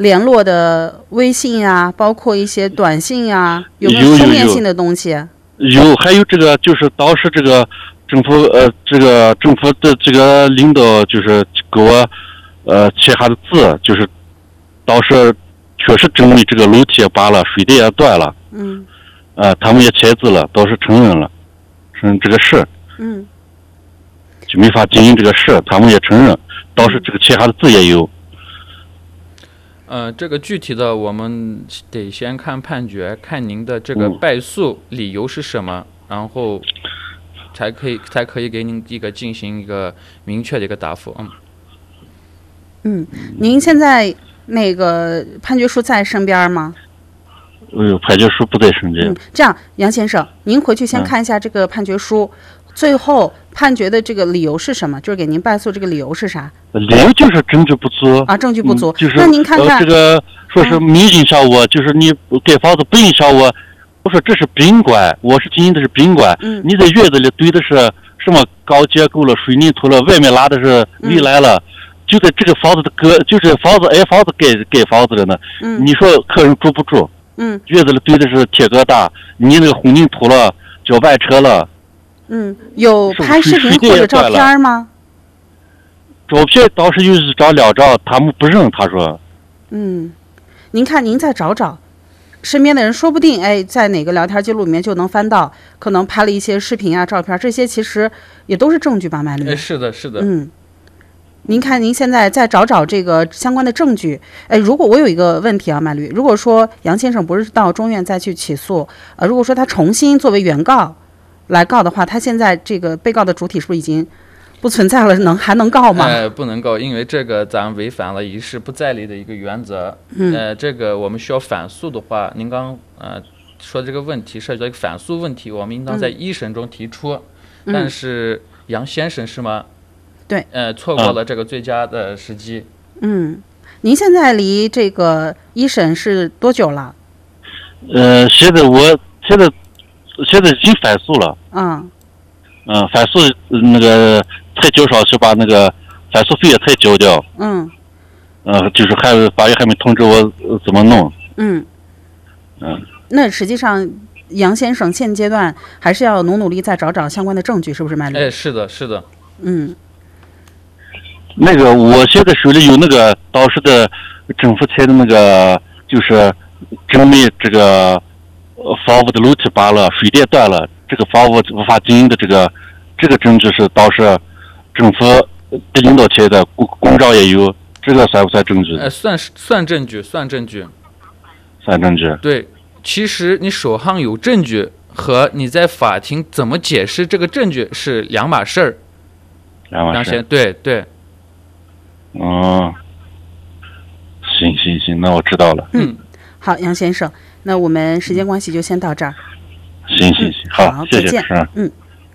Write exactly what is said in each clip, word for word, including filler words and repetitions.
联络的微信啊，包括一些短信啊，有没有书面性的东西？ 有，还有这个就是当时这个政府呃，这个政府的这个领导就是给我呃写下的字，就是当时确实证明这个楼梯也拔了，水电也断了， 嗯， 呃，他们也签字了，倒是承认了，承认这个事， 嗯， 就没法经营这个事，他们也承认，倒是这个签下的字也有。 呃，这个具体的我们得先看判决，看您的这个败诉理由是什么，嗯、然后才可以才可以给您一个进行一个明确的一个答复。嗯， 嗯，您现在那个判决书在身边吗？ 呃，判决书不在身边。 嗯，这样，杨先生，您回去先看一下这个判决书。嗯，最后判决的这个理由是什么？就是给您败诉这个理由是啥？ 理由就是证据不足啊，证据不足。 嗯、就是那您看看、 呃、这个说是没影响我，嗯、就是你盖房子不影响我。我说这是宾馆，我是经营的是宾馆。 嗯， 你在院子里堆的是什么高结构了、水泥土了，外面拉的是围来了，嗯、就在这个房子的隔，就是房子挨房子盖盖房子的呢。 嗯， 你说客人住不住？ 嗯， 院子里堆的是铁疙瘩，你那个混凝土了，搅拌车了。 嗯，有拍视频或者照片吗？ 照片当时有一张两张，他们不认，他说。 嗯，您看您再找找，身边的人说不定哎，在哪个聊天记录里面就能翻到，可能拍了一些视频啊、照片，这些其实也都是证据吧，麦律。 哎，是的，是的。 嗯，您看您现在再找找这个相关的证据。哎，如果我有一个问题啊，麦律，如果说杨先生不是到中院再去起诉，呃，如果说他重新作为原告来告的话，他现在这个被告的主体是不是已经不存在了？能还能告吗？ 呃，不能告，因为这个咱违反了一事不再理的一个原则。 嗯， 呃，这个我们需要反诉的话，您刚呃说这个问题涉及到一个反诉问题，我们应当在一审中提出。 嗯、 但是杨先生是吗？ 对， 呃，错过了这个最佳的时机。 嗯，您现在离这个一审是多久了？ 呃，现在我现在。现在已经反诉了， 嗯， 嗯，反诉那个才交上去，把那个反诉费也才交掉， 嗯， 呃，就是还法院还没通知我、呃、怎么弄， 嗯， 嗯， 那实际上杨先生现阶段还是要努努力再找找相关的证据，是不是麦律？ 哎，是的，是的， 嗯， 那个我现在手里有那个当时的政府签的那个，就是证明这个。房屋的楼梯拔了，水电断了，这个房屋无法经营的这个这个证据是当时政府的领导签的，公章也有，这个算不算证据？ 呃，算算证据，算证据， 算证据。 对，其实你手上有证据和你在法庭怎么解释这个证据是两码事儿。 两码事儿。 对对。 嗯，行行行，那我知道了。 嗯，好，杨先生。那我们时间关系就先到这儿。 行行行， 嗯、好， 谢谢。 再见。嗯。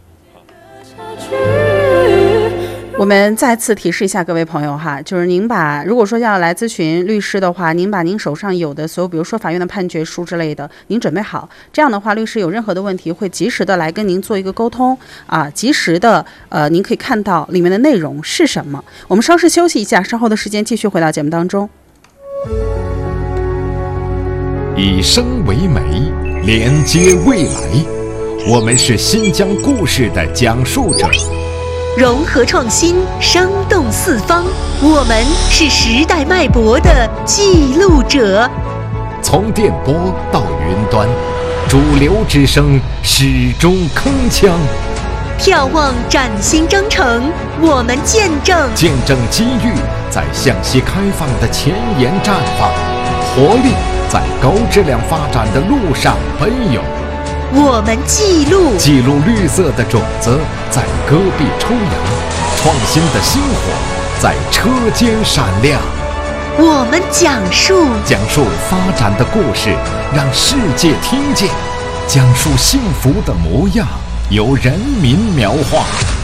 我们再次提示一下各位朋友哈，就是您把如果说要来咨询律师的话，您把您手上有的所有，比如说法院的判决书之类的，您准备好。这样的话，律师有任何的问题会及时的来跟您做一个沟通啊，及时的呃，您可以看到里面的内容是什么。我们稍事休息一下，稍后的时间继续回到节目当中。 以声为媒，连接未来。我们是新疆故事的讲述者， 融合创新，生动四方。我们是时代脉搏的记录者。 从电波到云端，主流之声始终铿锵。 眺望崭新征程，我们见证见证机遇在向西开放的前沿绽放，活力在高质量发展的路上奔涌。 我们记录记录绿色的种子在戈壁抽芽，创新的星火在车间闪亮。 我们讲述讲述发展的故事，让世界听见，讲述幸福的模样，由人民描画。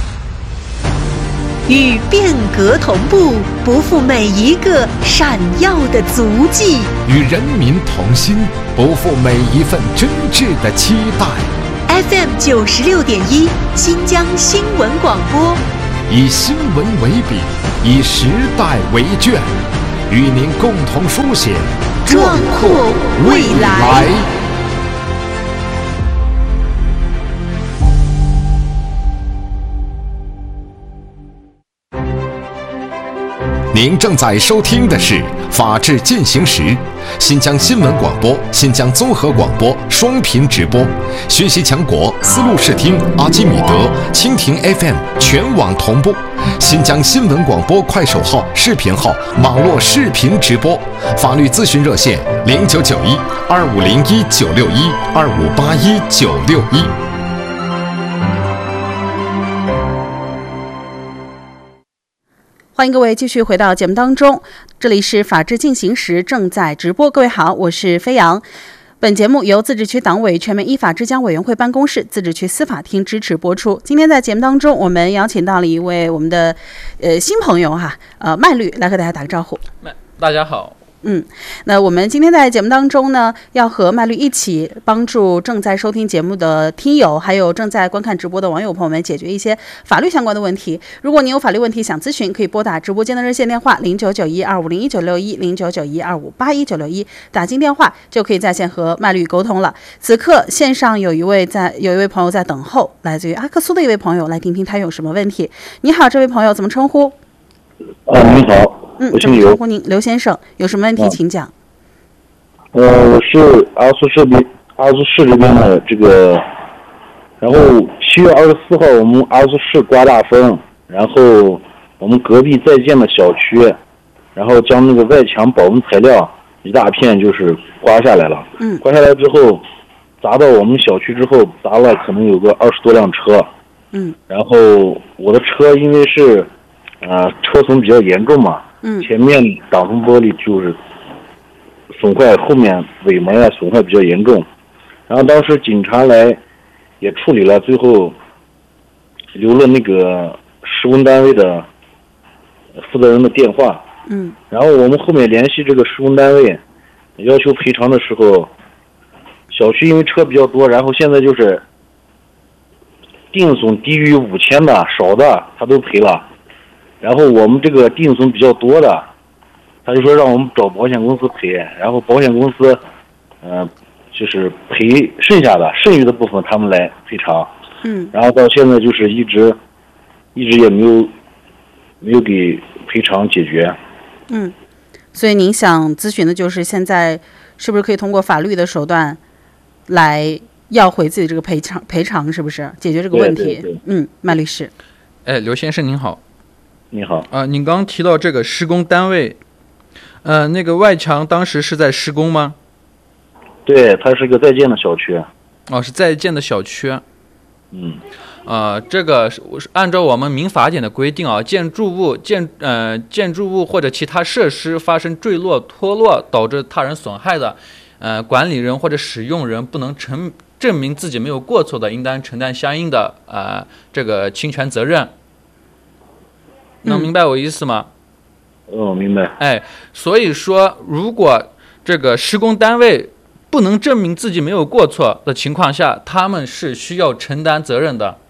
与变革同步，不负每一个闪耀的足迹； 与人民同心，不负每一份真挚的期待。 F M 九十六点一，新疆新闻广播， 以新闻为笔，以时代为卷， 与您共同书写壮阔未来。 您正在收听的是《法治进行时》，新疆新闻广播、新疆综合广播双频直播，学习强国思路视听、阿基米德、蜻蜓 F M 全网同步，新疆新闻广播快手号、视频号网络视频直播，法律咨询热线零九九一二五零一九六一二五八一九六一。 欢迎各位继续回到节目当中，这里是法治进行时正在直播。各位好，我是飞扬。本节目由自治区党委全面依法治疆委员会办公室、自治区司法厅支持播出。今天在节目当中，我们邀请到了一位我们的呃新朋友哈，呃麦律来和大家打个招呼。 大家好。 嗯，那我们今天在节目当中呢，要和麦律一起帮助正在收听节目的听友，还有正在观看直播的网友朋友们解决一些法律相关的问题。如果你有法律问题想咨询，可以拨打直播间的热线电话零九九一二五零一九六一零九九一二五八一九六一，打进电话就可以在线和麦律沟通了。此刻线上有一位在有一位朋友在等候，来自于阿克苏的一位朋友，来听听他有什么问题。你好，这位朋友怎么称呼？ 啊，你好。 嗯，怎么称呼您？刘先生，有什么问题请讲。 呃，我是阿苏市边阿苏市这边的这个，然后七月二十四号我们阿苏市刮大风，然后我们隔壁在建的小区，然后将那个外墙保温材料一大片就是刮下来了。 嗯。 刮下来之后，砸到我们小区之后，砸了可能有个二十多辆车。 嗯。 然后我的车因为是，呃，车损比较严重嘛。 嗯， 前面挡风玻璃就是损坏，后面尾门啊损坏比较严重，然后当时警察来也处理了，最后留了那个施工单位的负责人的电话。 嗯， 然后我们后面联系这个施工单位，要求赔偿的时候，小区因为车比较多，然后现在就是定损低于五千的少的他都赔了。然后我们这个定损比较多的，他就说让我们找保险公司赔，然后保险公司，呃，就是赔剩下的剩余的部分他们来赔偿。 嗯。 然后到现在就是一直，一直也没有，没有给赔偿解决。 嗯，所以您想咨询的就是现在是不是可以通过法律的手段来要回自己这个赔偿赔偿，是不是解决这个问题？ 对对对。 嗯，麦律师。 哎，刘先生您好。 你好， 啊、呃，您刚提到这个施工单位，呃，那个外墙当时是在施工吗？ 对，它是一个在建的小区。 哦，是在建的小区。 嗯。 呃，这个是按照我们民法典的规定啊，建筑物建呃建筑物或者其他设施发生坠落、脱落导致他人损害的，呃，管理人或者使用人不能证证明自己没有过错的，应当承担相应的呃这个侵权责任。能明白我意思吗？ 哦，明白。 哎，所以说，如果这个施工单位不能证明自己没有过错的情况下，他们是需要承担责任的。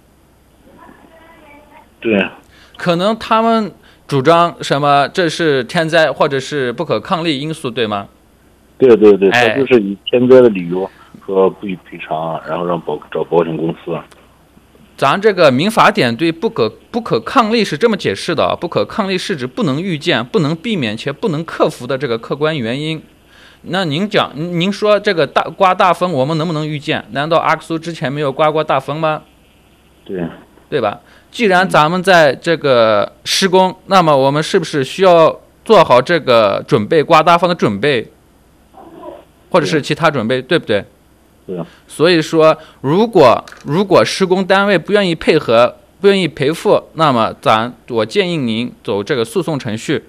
对。 可能他们主张什么这是天灾或者是不可抗力因素，对吗？ 对对对， 哎、 他就是以天灾的理由说不予赔偿，然后让保找保险公司。 咱这个民法典对不可不可抗力是这么解释的啊，不可抗力是指不能预见、不能避免且不能克服的这个客观原因。那您讲，您说这个大刮大风，我们能不能预见？难道阿克苏之前没有刮过大风吗？ 对， 对吧？既然咱们在这个施工，那么我们是不是需要做好这个准备刮大风的准备，或者是其他准备，对不对？ 对。 所以说，如果如果施工单位不愿意配合，不愿意赔付，那么咱我建议您走这个诉讼程序。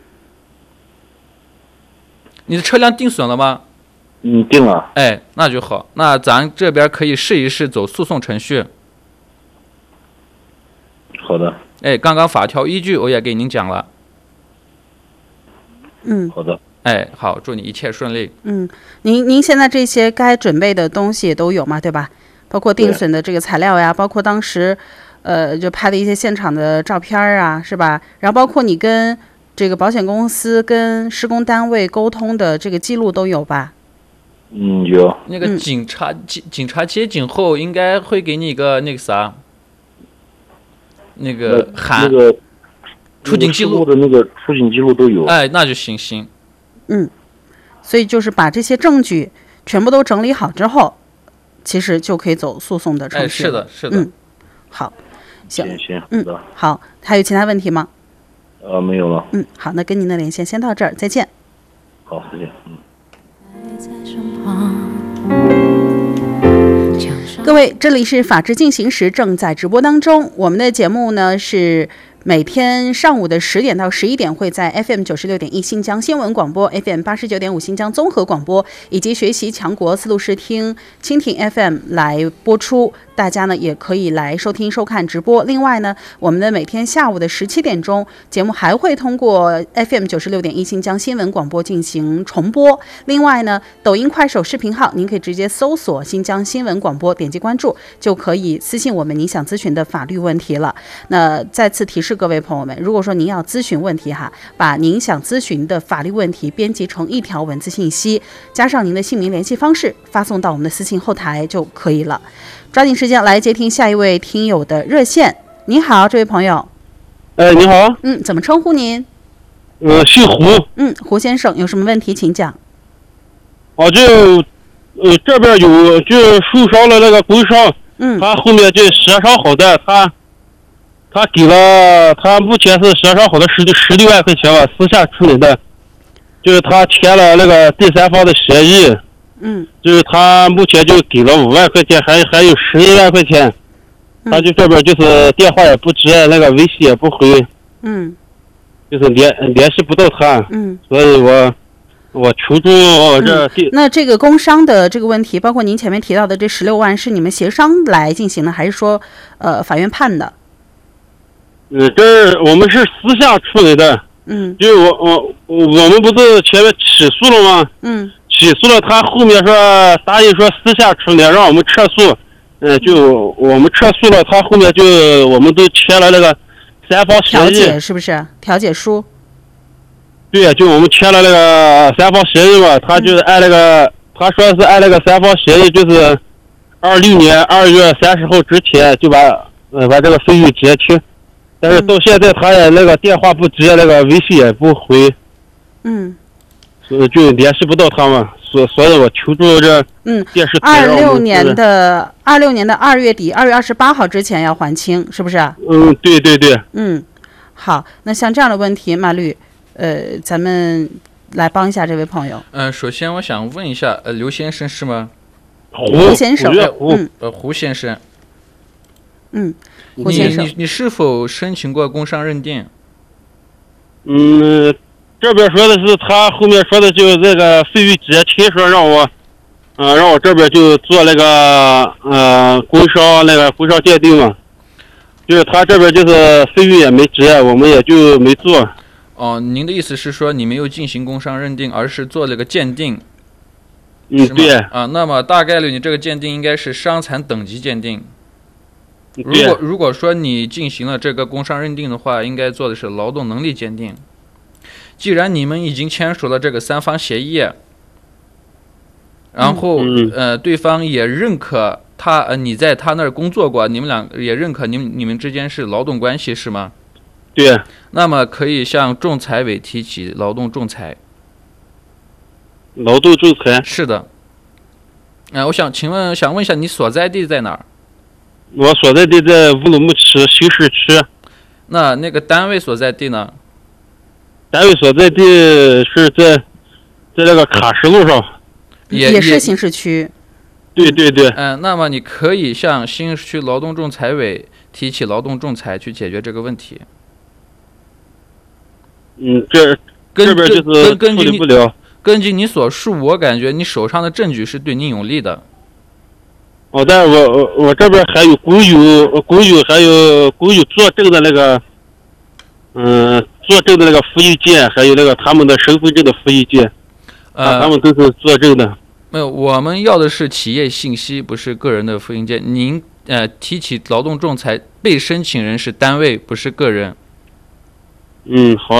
你的车辆定损了吗？ 嗯，定了。 哎，那就好，那咱这边可以试一试走诉讼程序。 好的。 哎，刚刚法条依据我也给您讲了。 嗯， 好的。 哎，好，祝你一切顺利。 嗯，您您现在这些该准备的东西也都有嘛，对吧？包括定损的这个材料呀，包括当时，呃，就拍的一些现场的照片啊，是吧？然后包括你跟这个保险公司跟施工单位沟通的这个记录都有吧？ 嗯，有。 那个警察、嗯、警察接警后应该会给你一个那个啥，那个函， 那个出警记录的那个出警记录都有。 哎，那就行行。 嗯，所以就是把这些证据全部都整理好之后，其实就可以走诉讼的程序。 哎，是的，是的。 嗯，好，行行， 嗯，好，还有其他问题吗？ 呃，没有了。 嗯，好，那跟您的连线先到这儿，再见。 好，再见。嗯。 各位，这里是法治进行时，正在直播当中。我们的节目呢是每天上午的十点到十一点会在 F M 九十六点一新疆新闻广播、F M 八十九点五新疆综合广播以及学习强国思路视听蜻蜓 F M 来播出。大家呢也可以来收听收看直播。另外呢，我们的每天下午的十七点钟节目还会通过 F M 九十六点一新疆新闻广播进行重播。另外呢，抖音、快手视频号您可以直接搜索新疆新闻广播，点击关注就可以私信我们您想咨询的法律问题了。那再次提示各位朋友们，如果说您要咨询问题哈，把您想咨询的法律问题编辑成一条文字信息，加上您的姓名、联系方式，发送到我们的私信后台就可以了。抓紧时间来接听下一位听友的热线。您好，这位朋友。 哎，你好。 嗯，怎么称呼您？ 呃，姓胡。 嗯，胡先生，有什么问题请讲。 哦，就呃这边有就受伤了那个工伤， 嗯， 他后面就协商好的，他他给了他目前是协商好的十十六万块钱吧，私下处理的，就是他签了那个第三方的协议。 嗯， 就是他目前就给了五万块钱，还还有十一万块钱，他就这边就是电话也不接，那个微信也不回， 嗯， 就是联联系不到他， 嗯， 所以我我求助我这、 嗯。那这个工伤的这个问题，包括您前面提到的这十六万，是你们协商来进行的，还是说呃法院判的？ 嗯，这我们是私下处理的， 嗯， 就是我我我们不是前面起诉了吗？ 嗯。 起诉了，他后面说答应说私下处理，让我们撤诉，嗯，就我们撤诉了，他后面就我们都签了那个三方协议， 调解是不是？调解书。 对，就我们签了那个三方协议嘛，他就是按那个，嗯、他说是按那个三方协议，就是二六年二月三十号之前就把呃把这个费用结清，但是到现在他也那个电话不接，那个微信也不回。 嗯。 就联系不到他嘛，所所以我求助这嗯电视台。 二六年的二六年的二月底，二月二十八号之前要还清，是不是？ 嗯，对对对。 嗯，好，那像这样的问题，马律，呃，咱们来帮一下这位朋友。 嗯、呃，首先我想问一下，呃，刘先生是吗？ 胡先生， 嗯，呃，胡先生。 嗯，胡先生， 你你你是否申请过工伤认定？ 嗯。这边说的是他后面说的就是这个费用结清，说让我，呃，让我这边就做那个呃工伤那个工伤鉴定嘛，就是他这边就是费用也没结，我们也就没做。 哦，您的意思是说你没有进行工伤认定，而是做了个鉴定？ 嗯，对。 啊，那么大概率你这个鉴定应该是伤残等级鉴定。如果如果说你进行了这个工伤认定的话，应该做的是劳动能力鉴定。既然你们已经签署了这个三方协议，然后、嗯、呃对方也认可他呃你在他那儿工作过，你们俩也认可你们你们之间是劳动关系是吗？ 对。 那么可以向仲裁委提起劳动仲裁。 劳动仲裁？ 是的。哎、呃，我想请问想问一下你所在地在哪儿？ 我所在地在乌鲁木齐新市区。 那那个单位所在地呢？ 单位所在地是在在那个喀什路上， 也也是新市区。 对对对。 嗯、呃，那么你可以向新市区劳动仲裁委提起劳动仲裁去解决这个问题。 嗯，这这边就是处理不了。 根据你所述，我感觉你手上的证据是对你有利的。 哦，但是我我我这边还有工友工友还有工友作证的那个，嗯。作证的那个复印件，还有那个他们的身份证的复印件， 呃， 他们都是作证的。 没有，我们要的是企业信息，不是个人的复印件。您呃提起劳动仲裁，被申请人是单位，不是个人。 嗯，好，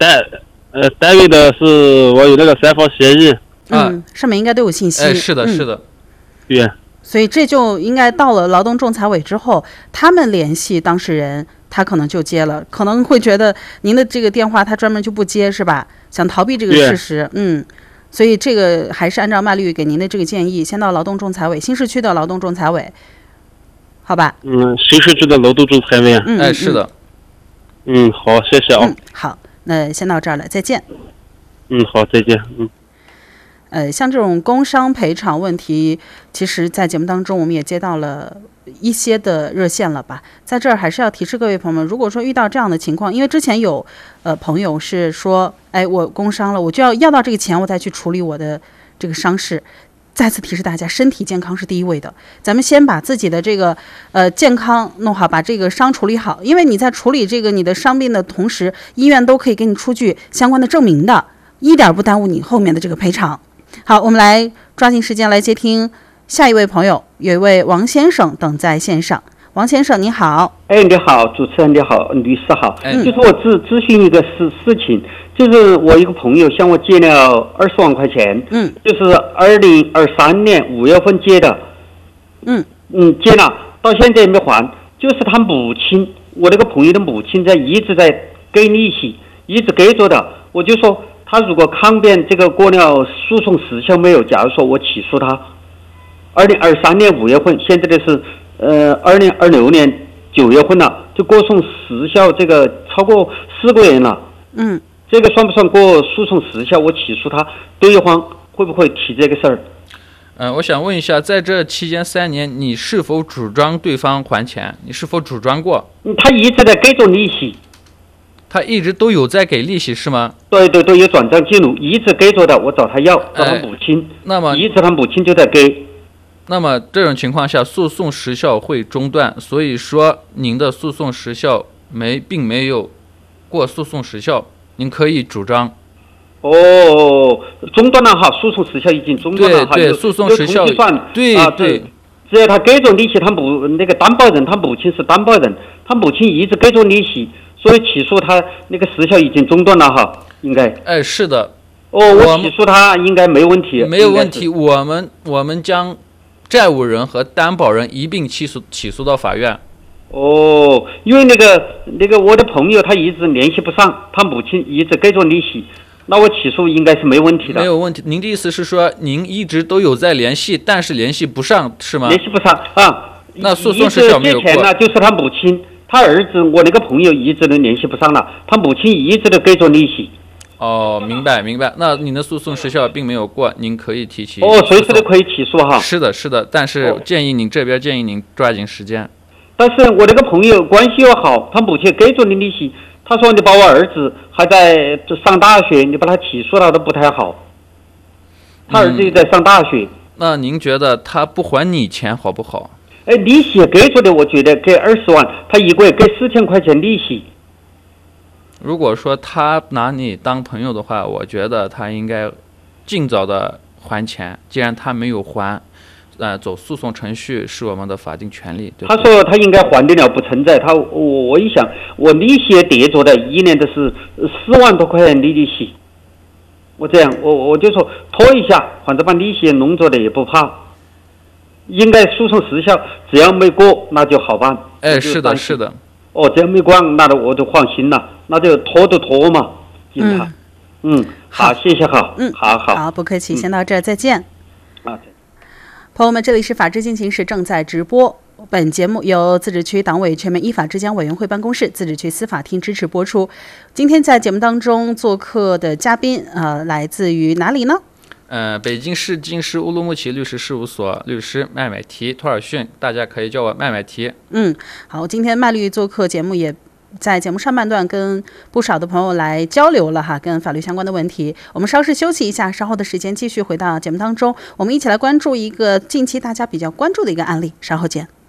单呃单位的是我有那个三方协议。 嗯，上面应该都有信息。 哎，是的，是的。 嗯、 对。 所以这就应该到了劳动仲裁委之后，他们联系当事人，他可能就接了，可能会觉得您的这个电话他专门就不接，是吧？想逃避这个事实。嗯，所以这个还是按照麦律给您的这个建议，先到劳动仲裁委，新市区的劳动仲裁委，好吧？ 嗯，新市区的劳动仲裁委。 嗯， 哎，是的。 嗯，好，谢谢啊。 嗯，好，那先到这儿了，再见。 嗯，好，再见。嗯。 呃，像这种工伤赔偿问题，其实在节目当中我们也接到了一些的热线了吧。在这儿还是要提示各位朋友们，如果说遇到这样的情况，因为之前有呃朋友是说，哎，我工伤了，我就要要到这个钱，我再去处理我的这个伤势。再次提示大家，身体健康是第一位的，咱们先把自己的这个呃健康弄好，把这个伤处理好，因为你在处理这个你的伤病的同时，医院都可以给你出具相关的证明的，一点不耽误你后面的这个赔偿。好，我们来抓紧时间来接听下一位朋友，有一位王先生等在线上。王先生你好。 哎，你好，主持人你好，律师好。 嗯、 就是我咨咨询一个事事情，就是我一个朋友向我借了二十万块钱， 嗯， 就是二零二三年五月份借的， 嗯嗯，借了，到现在也没还。就是他母亲，我那个朋友的母亲在一直在给利息，一直给着的，我就说。他如果抗辩这个过了诉讼时效没有，假如说我起诉他，二零二三年五月份，现在的是呃二零二六年九月份了，就过诉时效这个超过四个月了。 嗯， 这个算不算过诉讼时效？我起诉他，对方会不会提这个事儿？ 嗯、呃，我想问一下，在这期间三年，你是否主张对方还钱？你是否主张过？ 嗯，他一直在给着利息。 他一直都有在给利息是吗？ 对对对，有转账记录，一直给着的。我找他要，找他母亲， 哎、那么一直他母亲就在给。 那么这种情况下，诉讼时效会中断，所以说您的诉讼时效没并没有过诉讼时效，您可以主张。 哦，中断了哈，诉讼时效已经中断了哈。 对对，诉讼时效对啊对。 只要他给着利息，他母那个担保人，他母亲是担保人，他母亲一直给着利息。所以起诉他那个时效已经中断了哈，应该。 哎，是的。 哦，我起诉他应该没问题。 没有问题，我们我们将债务人和担保人一并起诉起诉到法院。 哦，因为那个那个我的朋友他一直联系不上，他母亲一直给着利息，那我起诉应该是没问题的。 没有问题。您的意思是说，您一直都有在联系，但是联系不上，是吗？ 联系不上啊。 那诉讼时效没有过。 借钱呢，就是他母亲。他儿子，我那个朋友一直都联系不上了，他母亲一直都给着利息。 哦，明白明白。那您的诉讼时效并没有过，您可以提起。 哦，随时都可以起诉哈。 是的，是的，但是建议您、哦、这边建议您抓紧时间。 但是我那个朋友关系又好，他母亲给着你利息，他说你把我儿子还在上大学，你把他起诉了都不太好。他儿子也在上大学。 嗯、那您觉得他不还你钱好不好？ 哎，利息给着的，我觉得给二十万，他一个月给四千块钱利息。 如果说他拿你当朋友的话，我觉得他应该尽早的还钱。既然他没有还，呃，走诉讼程序是我们的法定权利。对对， 他说他应该还得了，不存在。他我我一想，我利息也叠着的，一年都是四万多块钱的利息。我这样，我我就说拖一下，反正把利息弄着的也不怕。应该诉讼时效，只要没过，那就好办。 哎，是的，是的。 哦，只要没过，那我就放心了，那就拖就拖嘛，警察。嗯, 嗯，好，谢谢好。 嗯， 好好好，不客气，先到这儿，再见。 啊， 朋友们，这里是法治进行时正在直播。本节目由自治区党委全面依法治监委员会办公室、自治区司法厅支持播出。今天在节目当中做客的嘉宾，呃，来自于哪里呢？ 呃，北京市京师乌鲁木齐律师事务所律师麦麦提托尔逊，大家可以叫我麦麦提。 嗯，好，今天麦律做客节目，也在节目上半段跟不少的朋友来交流了哈，跟法律相关的问题。我们稍事休息一下，稍后的时间继续回到节目当中，我们一起来关注一个近期大家比较关注的一个案例，稍后见。